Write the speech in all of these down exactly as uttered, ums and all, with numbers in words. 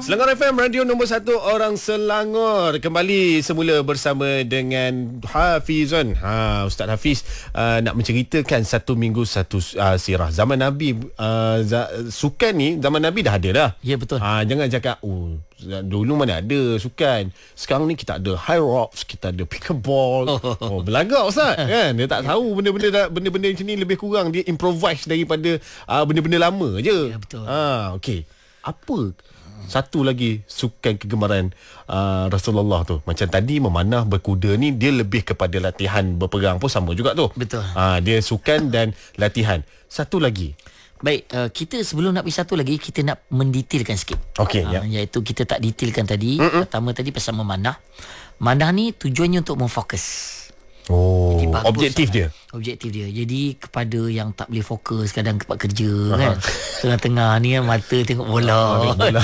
Selangor F M, radio nombor satu orang Selangor. Kembali semula bersama dengan Hafizan. Ha, Ustaz Hafiz uh, nak menceritakan satu minggu satu uh, sirah. Zaman Nabi, uh, za- sukan ni zaman Nabi dah ada dah. Ya, betul. Ha, jangan cakap, oh, dulu mana ada sukan. Sekarang ni kita ada high rocks, kita ada pickleball. Oh, belagak Ustaz kan. Dia tak tahu benda-benda benda-benda macam ni, lebih kurang dia improvise daripada uh, benda-benda lama je. Ya, betul. Ha, okey. Apa satu lagi sukan kegemaran uh, Rasulullah tu? Macam tadi memanah berkuda ni, dia lebih kepada latihan berperang pun sama juga tu. Betul. Ha, dia sukan dan latihan. Satu lagi. Baik, uh, kita sebelum nak pergi satu lagi, kita nak mendetailkan sikit. Okey, uh, ya. Iaitu kita tak detailkan tadi. Mm-mm. Pertama tadi pasal memanah. Manah ni tujuannya untuk memfokus. Oh, Bagus objektif sangat. dia. Objektif dia. Jadi kepada yang tak boleh fokus, kadang tempat kerja kan. Tengah-tengah ni kan, mata tengok bola. Bola.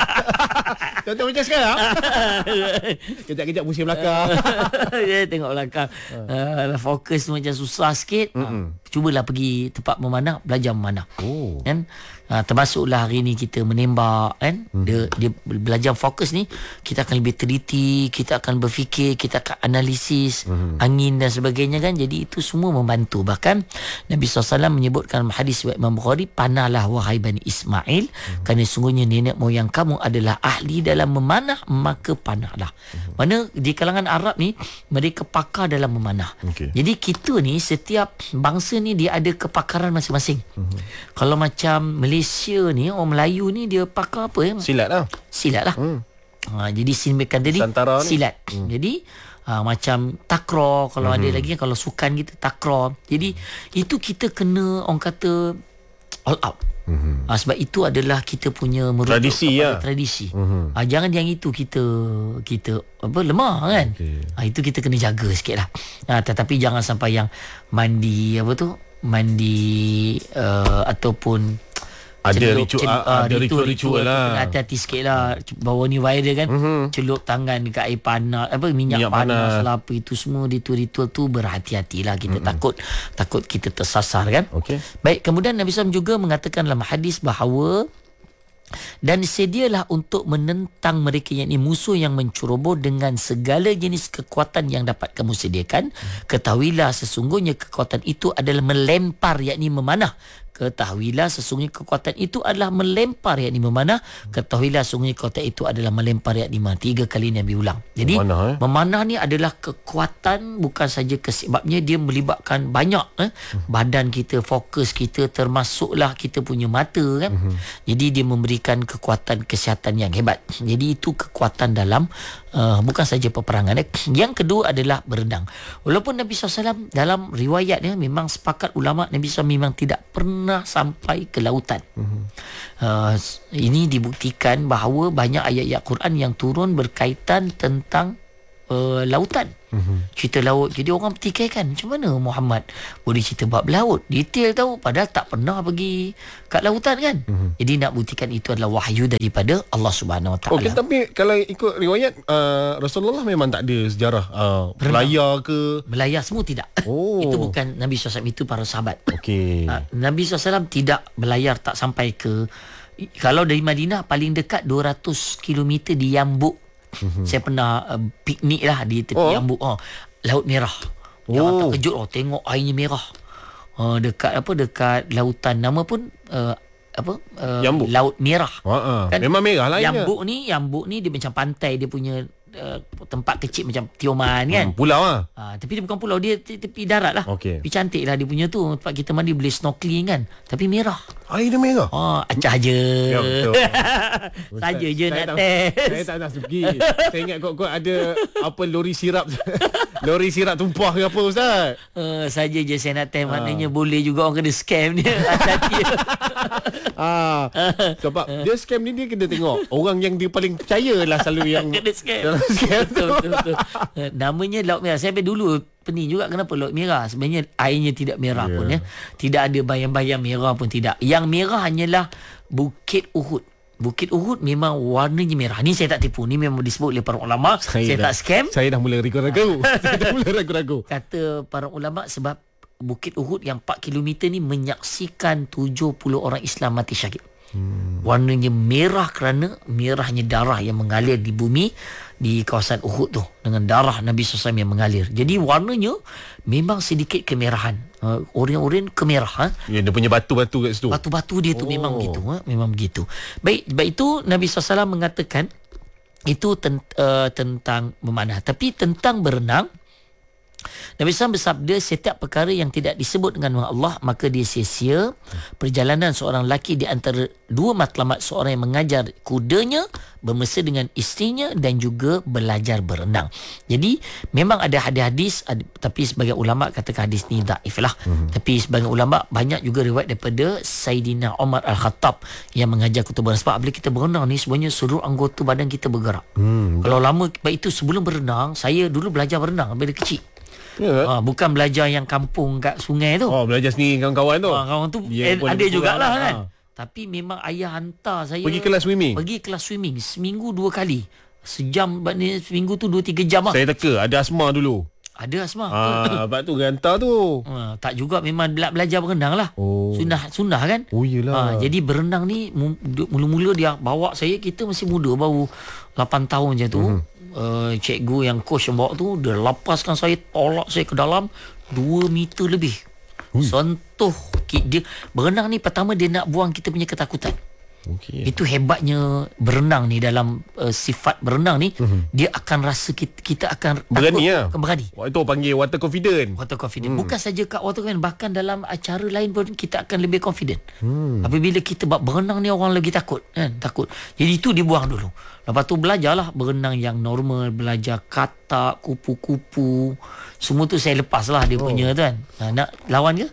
Contoh macam sekarang. Kejap-kejap pusing belakang. Dia tengok belakang. Uh, fokus tu macam susah sikit. Uh, cubalah pergi tempat memanah, belajar memanah. Oh. Kan? Uh, termasuklah hari ni kita menembak kan. Hmm. Dia dia belajar fokus ni, kita akan lebih teliti, kita akan berfikir, kita akan analisis hmm. angin dan sebagainya kan. Jadi itu semua membantu. Bahkan Nabi sallallahu alaihi wasallam menyebutkan hadis riwayat Imam Bukhari, panahlah wahai Bani Ismail, hmm. kerana sungguhnya nenek moyang kamu adalah ahli dalam memanah, maka panahlah. Hmm. Mana di kalangan Arab ni mereka pakar dalam memanah. Okay. Jadi kita ni, setiap bangsa ni dia ada kepakaran masing-masing. Hmm. Kalau macam Malaysia ni, orang Melayu ni dia pakar apa ya? Silat lah. Silat lah. Hmm. Ha, jadi sinbekan tadi Santara silat. Hmm. Jadi ha, macam takraw, kalau hmm. ada lagi kalau sukan kita takraw. Jadi itu kita kena, orang kata, all out. Hmm. Ha, sebab itu adalah kita punya merujuk tradisi ya. Tradisi. Hmm. Ha, jangan yang itu kita kita apa lemah kan. Okay. Ha, itu kita kena jaga sikitlah. Ha, tetapi jangan sampai yang mandi apa tu? Mandi uh, ataupun ada celup, ritual, celup, ada ritual-ritual lah. Kena hati-hati sikit lah. Bawa ni viral kan. Mm-hmm. Celup tangan dekat air panas, apa minyak, minyak panas, panas lah, apa itu semua ritual-ritual tu, berhati-hatilah kita. Mm-hmm. takut takut kita tersasar kan. Okay. Baik, kemudian Nabi sallallahu alaihi wasallam juga mengatakan dalam hadis bahawa dan sedialah untuk menentang mereka, yakni musuh yang menceroboh dengan segala jenis kekuatan yang dapat kamu sediakan. Ketahuilah sesungguhnya kekuatan itu adalah melempar, yakni memanah. Ketahuilah sesungguhnya kekuatan itu adalah melempar, yakni memanah. Ketahuilah sesungguhnya kekuatan itu adalah melempar, yakni memanah. Tiga kali Nabi ulang. Jadi memanah, eh? memanah ni adalah kekuatan, bukan saja sebabnya dia melibatkan banyak eh? badan kita, fokus kita, termasuklah kita punya mata kan. Uh-huh. Jadi dia memberikan kekuatan kesihatan yang hebat. Jadi itu kekuatan dalam uh, bukan saja peperangan. Eh? Yang kedua adalah berenang. Walaupun Nabi sallallahu alaihi wasallam dalam riwayatnya memang sepakat ulama, Nabi sallallahu alaihi wasallam memang tidak pernah sampai ke lautan. Uh-huh. Uh, ini dibuktikan bahawa banyak ayat-ayat Quran yang turun berkaitan tentang uh, lautan. Uh-huh. Cerita laut. Jadi orang berfikirkan, macam mana Muhammad boleh cerita bab laut, detail tahu, padahal tak pernah pergi kat lautan kan. Uh-huh. Jadi nak buktikan itu adalah wahyu daripada Allah Subhanahu Wa Taala. Okey, tapi kalau ikut riwayat uh, Rasulullah memang tak ada sejarah uh, berlayar ke, berlayar semua tidak. Oh. Itu bukan Nabi sallallahu alaihi wasallam, itu para sahabat. Okey. Uh, Nabi sallallahu alaihi wasallam tidak berlayar, tak sampai ke, kalau dari Madinah paling dekat dua ratus kilometer di Yambuk. Mm-hmm. Saya pernah uh, piknik lah di tepi oh. Yambuk. Oh, Laut Merah. Jangan oh. terkejut oh, tengok airnya merah. Uh, dekat apa dekat lautan, nama pun uh, apa uh, Laut Merah. Uh-uh. Kan? Memang merah lah. Yambuk ni, Yambuk ni dia macam pantai, dia punya uh, tempat kecil macam Tioman kan. Hmm, pulau ah. Uh, tapi dia bukan pulau, dia tepi darat lah. Okay. Tapi cantik lah dia punya tu, tempat kita mandi boleh snorkeling kan. Tapi merah. Air dia merah. Oh, acah je. Ya, betul. Saja je nak test. Saya tak nak pergi. Saya ingat kau-kau ada apa lori sirap. Lori sirap tumpah ke apa Ustaz? Uh, saja je saya nak test. Maknanya uh. boleh juga orang kena scam dia. Hati-hati. Ah, sebab dia scam ni dia kena tengok orang yang dia paling percaya lah selalu yang kena scam. scam betul, betul, betul. Uh, namanya Laut Merah. Saya sampai dulu pening juga kenapa Laut Merah. Sebenarnya airnya tidak merah yeah. pun ya. Tidak ada bayang-bayang merah pun tidak. Yang merah hanyalah Bukit Uhud. Bukit Uhud memang warnanya merah. Ni saya tak tipu. Ni memang disebut oleh para ulama. Saya, saya dah, tak scam. Saya dah mula ragu-ragu. Saya dah mula ragu-ragu. Kata para ulama sebab Bukit Uhud yang empat kilometer ni menyaksikan tujuh puluh orang Islam mati syahid. Hmm. Warnanya merah kerana merahnya darah yang mengalir di bumi di kawasan Uhud tu, dengan darah Nabi sallallahu alaihi wasallam yang mengalir. Jadi warnanya memang sedikit kemerahan. Uh, oren-oren kemerah. Ya, dia punya batu-batu kat situ. Batu-batu dia tu Oh. memang begitu. Ha? Memang begitu. Baik, sebab itu Nabi sallallahu alaihi wasallam mengatakan itu tent, uh, tentang memanah. Tapi tentang berenang, Nabi sallallahu alaihi wasallam bersabda, setiap perkara yang tidak disebut dengan nama Allah maka dia sia-sia. Perjalanan seorang lelaki di antara dua matlamat seorang yang mengajar kudanya, bermesra dengan isterinya dan juga belajar berenang. Jadi memang ada hadis-hadis, ada, tapi sebagai ulama katakan hadis ni daif lah. Hmm. Tapi sebagai ulama banyak juga riwayat daripada Saidina Umar Al-Khattab yang mengajar kita berenang. Sebab bila kita berenang ni sebenarnya seluruh anggota badan kita bergerak. Hmm. Kalau lama, baik itu sebelum berenang, saya dulu belajar berenang bila kecil. Ya, ha, bukan belajar yang kampung kat sungai tu. Oh, belajar sendiri kawan-kawan tu. Ha, kawan tu ya, eh, ada jugalah kan. Ha. Tapi memang ayah hantar saya pergi kelas swimming. Pergi kelas swimming seminggu dua kali. Sejam, maknanya seminggu tu dua tiga jam lah. Saya teka ada asma dulu. Ada asma. Ah, sebab tu hantar tu. Ha, tak juga, memang bela- belajar berenang lah. Oh. Sunnah sunnah kan. Oh iyalah. Ha, jadi berenang ni mula-mula dia bawa saya, kita masih muda, baru lapan tahun je tu. Mm-hmm. Uh, cikgu yang coach yang bawa tu, dia lapaskan saya, tolak saya ke dalam dua meter lebih. Ui. Sentuh dia berenang ni, pertama dia nak buang kita punya ketakutan. Okay. Itu hebatnya berenang ni, dalam uh, sifat berenang ni, uh-huh. dia akan rasa kita, kita akan berani takut, lah. akan berani. Itu panggil water confident. Water confident. Hmm. Bukan saja kat water confident, bahkan dalam acara lain pun kita akan lebih confident. Hmm. Apabila kita buat berenang ni, orang lagi takut kan? Takut. Jadi itu dibuang dulu. Lepas tu belajarlah berenang yang normal, belajar katak, kupu-kupu. Semua tu saya lepas lah dia oh. punya tu kan. Ha, nak lawan ke?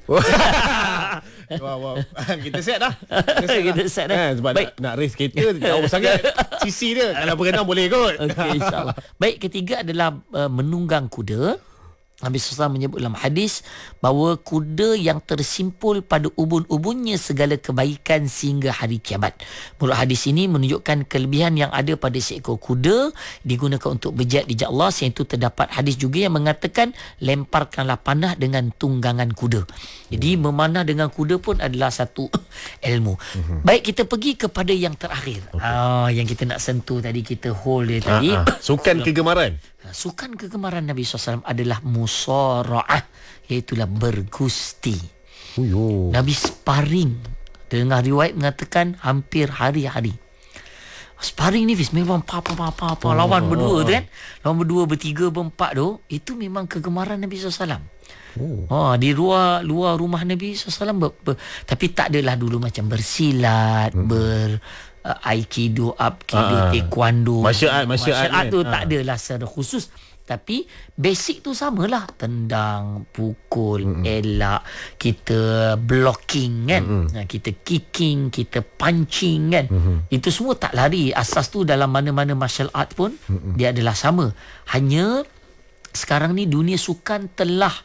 Wah, wah. Kita set dah. Kita set, kita set dah. Eh, sebab Baik. nak, nak race kereta jauh sangat sisi dia. Kalau berenang boleh kot. Okey, insya-Allah. Baik, ketiga adalah uh, menunggang kuda. Nabi sallallahu alaihi wasallam menyebut dalam hadis bahawa kuda yang tersimpul pada ubun-ubunnya segala kebaikan sehingga hari kiamat. Menurut hadis ini menunjukkan kelebihan yang ada pada seekor kuda digunakan untuk berjihad di jalan Allah. Selain itu terdapat hadis juga yang mengatakan lemparkanlah panah dengan tunggangan kuda. Jadi memanah dengan kuda pun adalah satu ilmu. Uh-huh. Baik, kita pergi kepada yang terakhir. Okay. Ah, yang kita nak sentuh tadi, kita hold dia tadi. Uh-huh. Sukan kegemaran. Sukan kegemaran Nabi sallallahu alaihi wasallam adalah musara'ah, iaitulah bergusti. Uyo. Nabi sparring. Dengar riwayat mengatakan hampir hari-hari. Sparring ni Fiz, memang pa-pa-pa-pa oh, lawan berdua oh, tu kan. Lawan berdua, bertiga, berempat tu, itu memang kegemaran Nabi sallallahu alaihi wasallam. Oh. Oh, di luar luar rumah Nabi sallallahu alaihi wasallam ber, ber, tapi tak adalah dulu macam bersilat, hmm. ber Uh, aikido, apkido, uh, taekwondo, martial art, martial art, art tu kan? tak adalah secara khusus. Tapi basic tu samalah. Tendang, pukul, mm-hmm. elak, kita blocking kan, mm-hmm. kita kicking, kita punching kan, mm-hmm. itu semua tak lari. Asas tu dalam mana-mana martial art pun mm-hmm. dia adalah sama. Hanya sekarang ni dunia sukan telah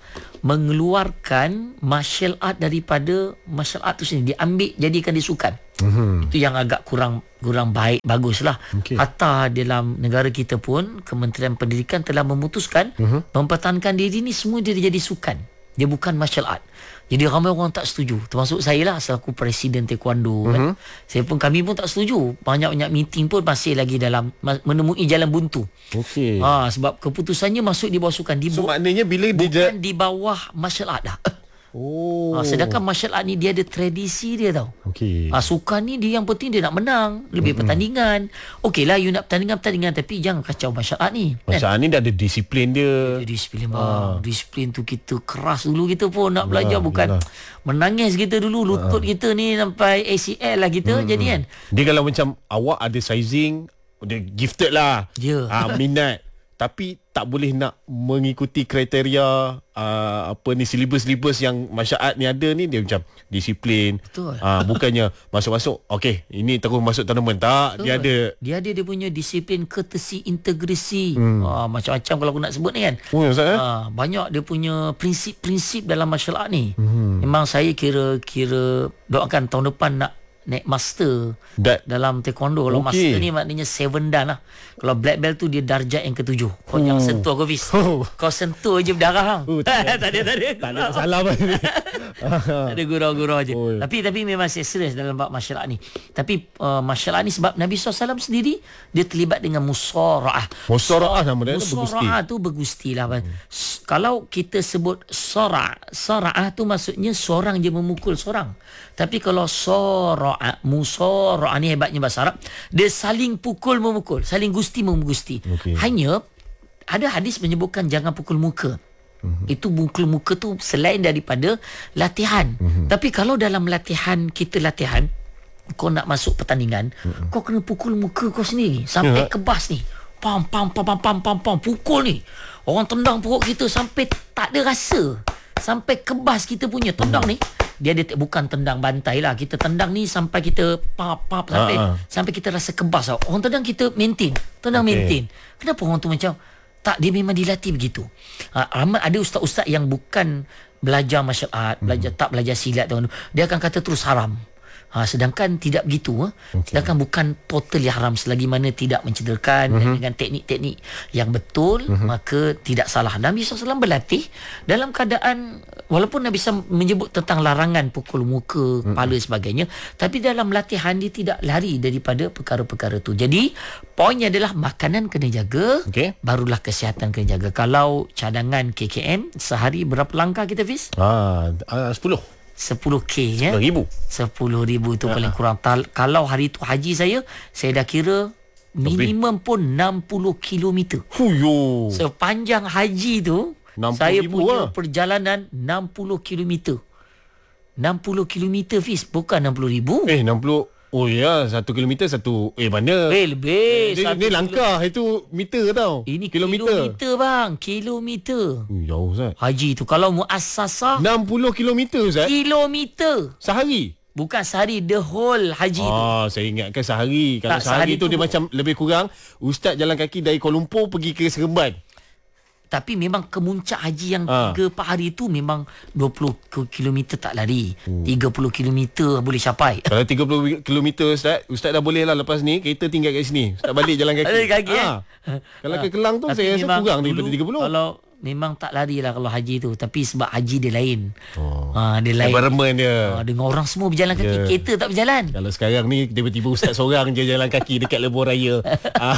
mengeluarkan martial art daripada martial art tu sendiri, diambil jadikan dia sukan. Mm-hmm. Itu yang agak kurang kurang baik, baguslah. Okay. Hatta dalam negara kita pun Kementerian Pendidikan telah memutuskan mm-hmm. mempertahankan diri ni semua dia jadi sukan. Dia bukan martial art. Jadi ramai orang tak setuju, termasuk saya lah selaku presiden taekwondo mm-hmm. kan. Saya pun, kami pun tak setuju. Banyak-banyak meeting pun masih lagi dalam menemui jalan buntu. Okey. Ha, sebab keputusannya masuk di bawah sukan. Di so maknanya bila bukan dia di bawah martial art dah. Oh. Ha, sedangkan martial art ni dia ada tradisi dia tau. Okey. Ha, sukan ni dia yang penting dia nak menang, lebih mm-hmm. pertandingan. Okeylah, you nak pertandingan-pertandingan, tapi jangan kacau martial art ni. Martial art kan? ni dah ada disiplin dia. Dia disiplin bang. Ha. Disiplin tu kita keras dulu, kita pun nak belajar, yalah, bukan yalah. menangis kita dulu, lutut ha. kita ni sampai A C L lah kita. Mm-hmm. Jadi kan. Dia kalau macam awak ada sizing, dia gifted lah. Ya. Ha, minat. Tapi tak boleh nak mengikuti kriteria uh, apa ni, silibus-silibus yang martial art ni ada ni, dia macam disiplin. Betul. Uh, bukannya masuk-masuk, okey, ini terus masuk tournament. Tak, betul. Dia ada dia ada dia punya disiplin, courtesy, integrity. Hmm. Uh, macam-macam kalau aku nak sebut ni kan. Oh, ya, Ustaz, eh? uh, banyak dia punya prinsip-prinsip dalam martial art ni. Hmm. Memang saya kira kira doakan tahun depan nak naik master Dat. dalam taekwondo. Kalau Okey. master ni maknanya seven dan lah. Kalau black belt tu dia darjat yang ketujuh. Kau oh. jangan sentuh aku, Fiz. Oh. Kau sentuh je berdarah hang. Oh, tak ada. tak ada, tak ada. Tak ada masalah pun. Tak ada gurau-gurau je. Oh. Tapi tapi memang saya serius dalam bab martial art ni. Tapi uh, martial art ni sebab Nabi sallallahu alaihi wasallam sendiri dia terlibat dengan musara'ah. Musara'ah nama dia, bergusti. Musara'ah tu bergusti lah. Hmm. Kalau kita sebut sara', sara'ah tu maksudnya seorang je memukul seorang. Tapi kalau sara'ah, musara'ah ni hebatnya bahasa Arab, dia saling pukul memukul, saling gusti memugusti. Okay. Hanya ada hadis menyebutkan jangan pukul muka. Mm-hmm. Itu pukul muka tu selain daripada latihan. Mm-hmm. Tapi kalau dalam latihan, kita latihan, kau nak masuk pertandingan, mm-hmm. kau kena pukul muka kau sendiri sampai yeah. kebas ni. Pam pam pam pam pam pam pam pukul ni. Orang tendang perut kita sampai tak ada rasa. Sampai kebas kita punya tendang mm-hmm. ni. Dia dia bukan tendang bantai lah. Kita tendang ni sampai kita pap pap sampai uh-huh. sampai kita rasa kebas tau. Orang tendang kita maintain, tendang okay. maintain. Kenapa orang tu macam tak, dia memang dilatih begitu. Uh, ramai ada ustaz-ustaz yang bukan belajar martial art, belajar hmm. tak belajar silat tu, dia akan kata terus haram. Ha, sedangkan tidak begitu. Ha? Okay. Sedangkan bukan totally haram selagi mana tidak mencederakan mm-hmm. dengan teknik-teknik yang betul, mm-hmm. maka tidak salah. Nabi sallallahu alaihi wasallam berlatih dalam keadaan, walaupun Nabi sallallahu alaihi wasallam menyebut tentang larangan pukul muka, kepala mm-hmm. sebagainya, tapi dalam latihan dia tidak lari daripada perkara-perkara tu. Jadi poinnya adalah makanan kena jaga, okay. barulah kesihatan kena jaga. Kalau cadangan K K M sehari berapa langkah kita, Fiz? Ah, uh, sepuluh. sepuluh K ya. sepuluh ribu. sepuluh ribu tu ya. Paling kurang. Tal- kalau hari tu haji saya, saya dah kira minimum pun enam puluh kilometer. Huyo. Sepanjang haji tu, saya punya lah. Perjalanan enam puluh kilometer. enam puluh kilometer, Fiz, bukan enam puluh ribu. Eh, enam puluh. Oh ya, satu kilometer satu. Eh, mana? Eh, lebih. Eh, ini langkah, itu meter tau. Ini kilometer. Kilometer, bang. Kilometer. Uh, jauh, Ustaz. Haji tu. Kalau muassasah. enam puluh kilometer, Ustaz. Kilometer. Sehari? Bukan sehari, the whole haji ah, tu. Ah, saya ingatkan sehari. Kalau tak, sehari, sehari tu, tu dia macam lebih kurang Ustaz jalan kaki dari Kuala Lumpur pergi ke Seremban. Tapi memang kemuncak haji yang ha. tiga empat hari tu memang dua puluh kilometer tak lari. Hmm. tiga puluh kilometer boleh capai. Kalau tiga puluh kilometer, Ustaz, Ustaz dah boleh lah lepas ni kereta tinggal kat sini. Ustaz balik jalan kaki. Jalan kaki ha. eh? Kalau ke Kelang tu, tapi saya rasa kurang daripada tiga puluh. Kalau memang tak lari lah kalau haji tu. Tapi sebab haji dia lain. Oh. Ha, dia lain. Environment dia. Ha, dengan orang semua berjalan kaki. Yeah. Kereta tak berjalan. Kalau sekarang ni tiba-tiba Ustaz seorang je jalan kaki dekat lebuh raya. ha,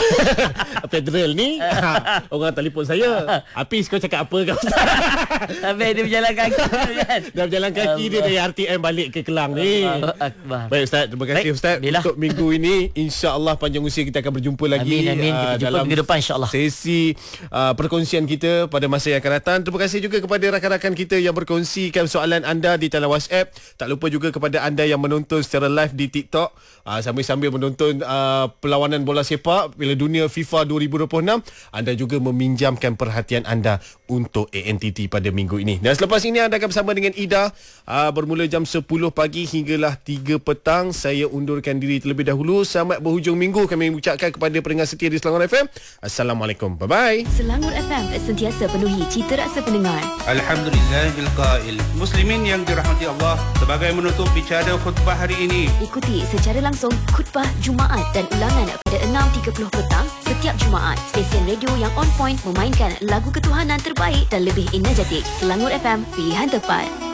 Federal ni. Ha, orang telefon saya. Apis, kau cakap apa kau, Ustaz? Sampai dia berjalan kaki. Kan? Dah berjalan kaki Allah. Dia dari R T M balik ke Kelang ni. Akbar. Baik, Ustaz. Terima kasih, Baik, Ustaz. Bila? Untuk minggu ini, insya-Allah panjang usia kita akan berjumpa lagi. Amin, amin. Kita uh, jumpa minggu depan, insya-Allah. Sesi uh, perkongsian kita pada masa yang akan datang. Terima kasih juga kepada rakan-rakan kita yang berkongsikan soalan anda di talian WhatsApp. Tak lupa juga kepada anda yang menonton secara live di TikTok, uh, sambil-sambil menonton uh, perlawanan bola sepak Piala Dunia FIFA dua ribu dua puluh enam. Anda juga meminjamkan perhatian anda untuk A N T T pada minggu ini. Dan selepas ini anda akan bersama dengan Ida uh, bermula jam sepuluh pagi hinggalah tiga petang. Saya undurkan diri terlebih dahulu. Selamat berhujung minggu kami ucapkan kepada pendengar setia di Selangor F M. Assalamualaikum. Bye-bye. Selangor F M sentiasa penuhi cita rasa pendengar. Alhamdulillah bil qail. Muslimin yang dirahmati Allah, sebagai menutup bicara khutbah hari ini, ikuti secara langsung khutbah Jumaat dan ulangan pada enam tiga puluh petang setiap Jumaat. Stesen radio yang on point memainkan lagu ketuhanan terbaik dan lebih energetik. Selangor F M, pilihan tepat.